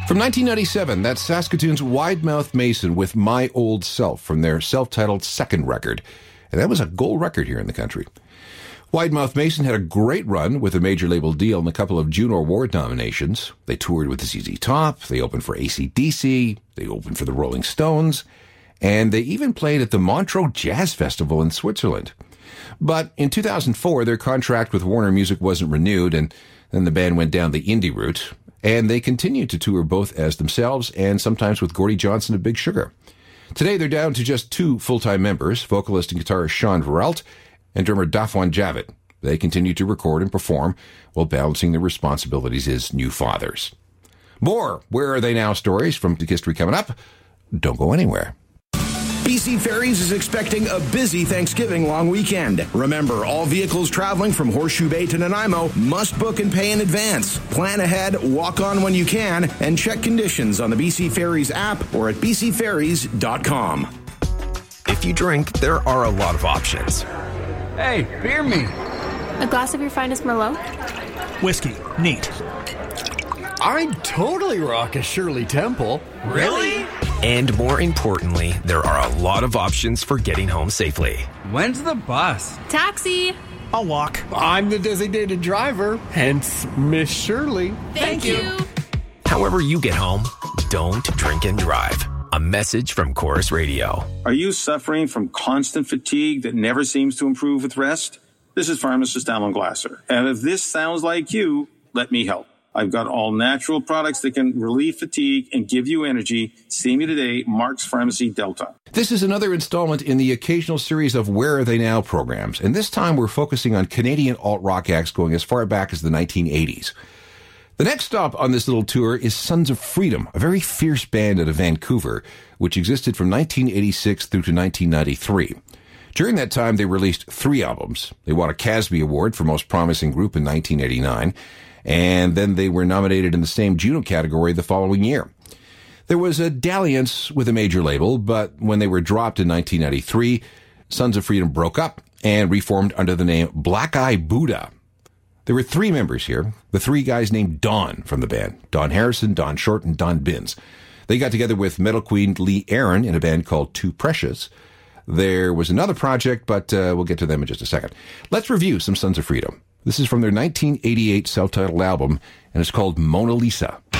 From 1997, that's Saskatoon's Wide Mouth Mason with My Old Self from their self-titled second record. And that was a gold record here in the country. Wide Mouth Mason had a great run with a major label deal and a couple of Juno Award nominations. They toured with ZZ Top, they opened for AC/DC, they opened for the Rolling Stones, and they even played at the Montreux Jazz Festival in Switzerland. But in 2004, their contract with Warner Music wasn't renewed, and then the band went down the indie route, and they continued to tour both as themselves and sometimes with Gordie Johnson of Big Sugar. Today, they're down to just 2 full-time members, vocalist and guitarist Sean Verelt and drummer Dafwan Javid. They continue to record and perform while balancing their responsibilities as new fathers. More Where Are They Now stories from the history coming up. Don't go anywhere. BC Ferries is expecting a busy Thanksgiving long weekend. Remember, all vehicles traveling from Horseshoe Bay to Nanaimo must book and pay in advance. Plan ahead, walk on when you can, and check conditions on the BC Ferries app or at bcferries.com. If you drink, there are a lot of options. Hey, beer me. A glass of your finest Merlot? Whiskey. Neat. I'd totally rock a Shirley Temple. Really? And more importantly, there are a lot of options for getting home safely. When's the bus? Taxi! I'll walk. I'm the designated driver, hence Miss Shirley. Thank you. However you get home, don't drink and drive. A message from Chorus Radio. Are you suffering from constant fatigue that never seems to improve with rest? This is pharmacist Alan Glasser. And if this sounds like you, let me help. I've got all natural products that can relieve fatigue and give you energy. See me today, Mark's Pharmacy Delta. This is another installment in the occasional series of Where Are They Now programs. And this time we're focusing on Canadian alt-rock acts going as far back as the 1980s. The next stop on this little tour is Sons of Freedom, a very fierce band out of Vancouver, which existed from 1986 through to 1993. During that time, they released 3 albums. They won a Casby Award for Most Promising Group in 1989, and then they were nominated in the same Juno category the following year. There was a dalliance with a major label, but when they were dropped in 1993, Sons of Freedom broke up and reformed under the name Black Eye Buddha. There were 3 members here, the 3 guys named Don from the band, Don Harrison, Don Short, and Don Binns. They got together with metal queen Lee Aaron in a band called Too Precious. There was another project, but we'll get to them in just a second. Let's review some Sons of Freedom. This is from their 1988 self-titled album, and it's called Mona Lisa.